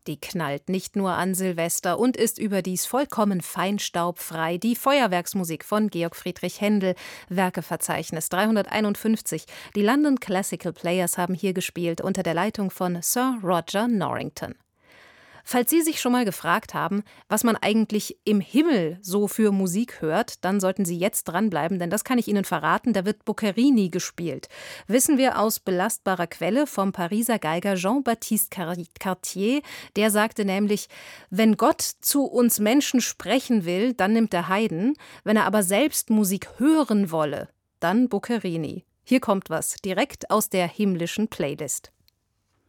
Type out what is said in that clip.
Die knallt nicht nur an Silvester und ist überdies vollkommen feinstaubfrei. Die Feuerwerksmusik von Georg Friedrich Händel, Werkeverzeichnis 351. Die London Classical Players haben hier gespielt unter der Leitung von Sir Roger Norrington. Falls Sie sich schon mal gefragt haben, was man eigentlich im Himmel so für Musik hört, dann sollten Sie jetzt dranbleiben, denn das kann ich Ihnen verraten, da wird Boccherini gespielt. Wissen wir aus belastbarer Quelle vom Pariser Geiger Jean-Baptiste Cartier. Der sagte nämlich, wenn Gott zu uns Menschen sprechen will, dann nimmt er Haydn. Wenn er aber selbst Musik hören wolle, dann Boccherini. Hier kommt was, direkt aus der himmlischen Playlist.